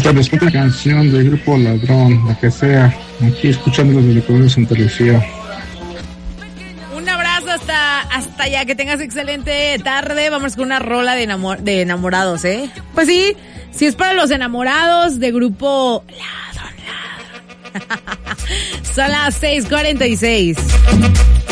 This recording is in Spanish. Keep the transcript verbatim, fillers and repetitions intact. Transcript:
tardes, otra canción del grupo Ladrón, la que sea, aquí escuchándolos desde Colonia Santa Lucía. Un abrazo hasta, hasta allá, que tengas excelente tarde. Vamos con una rola de, enamor, de enamorados, ¿eh? Pues sí, si es para los enamorados de grupo Ladrón, Ladrón. Son las seis cuarenta y seis.